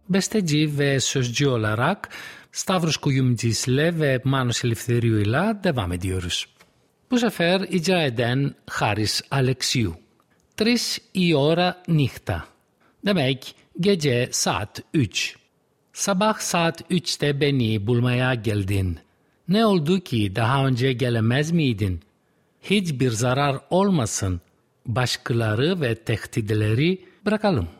Besteci ve sözcü olarak Stavros Kuyumcis'le ve Manos Eleftheriou'yla devam ediyoruz. Bu sefer icra eden Haris Alexiou. 3 η ώρα nihta. Demek gece saat 3. Sabah saat 3'te beni bulmaya geldin. Ne oldu ki daha önce gelemez miydin? Hiçbir zarar olmasın. Başkaları ve tehditleri bırakalım.